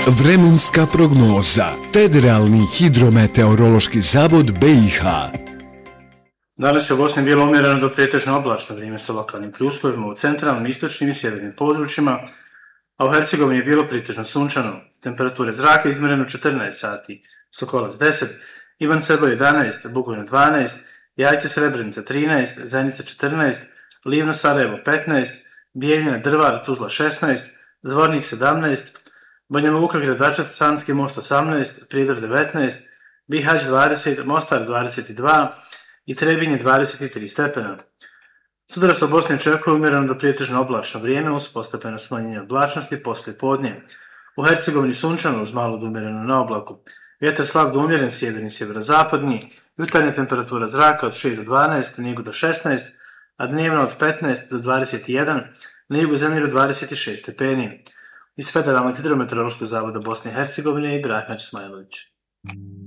Vremenska prognoza. Federalni hidrometeorološki zavod BiH. Danas je u Bosni bilo umjereno do pretežno oblačno vrijeme sa lokalnim pljuskovima u centralnim, istočnim i sjevernim područjima, a u Hercegovini je bilo pretežno sunčano. Temperature zraka izmjereno 14 sati, Sokolac 10, Ivan Sedlo 11, Bugojno 12, Jajce Srebrenica 13, Zenica 14, Livno Sarajevo 15, Bijeljina Drvar Tuzla 16, Zvornik 17, Banja Luka Gradačac Sanski Most 18, Prijedor 19, Bihać 20, Mostar 22 i Trebinje 23 stepena. Sutra se u Bosni očekuje umjereno do pretežno oblačno vrijeme uz postepeno smanjenje oblačnosti poslije podne. U Hercegovini sunčano uz malo do umjereno na oblaku. Vjetar slab do umjeren sjeverni sjeverozapadni, jutarnja temperatura zraka od 6 do 12, na jugu do 16, a dnevno od 15 do 21, na jugu zemlje do 26 stepeni. Iz Federalnog hidrometeorološkog zavoda Bosne i Hercegovine Ibrahim Smajlović.